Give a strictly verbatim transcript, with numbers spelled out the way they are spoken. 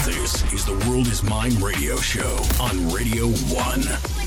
This is the World is Mine radio show on Radio one.